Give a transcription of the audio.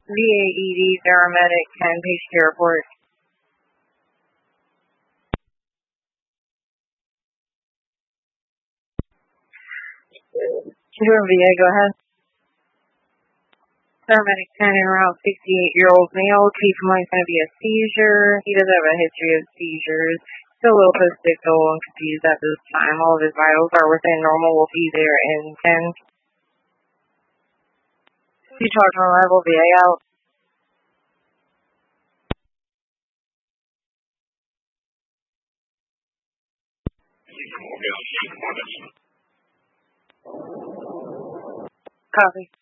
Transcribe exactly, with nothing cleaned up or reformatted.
V A E D, paramedic, ten, patient care report. Children V A, go ahead. Paramedic ten, en route, sixty-eight-year-old male. Chief might going to be a seizure. He does have a history of seizures. Still a little post-dictal and confused at this time. All of his vitals are within normal. We'll be there in ten. Two charge reliable, V A out. Copy.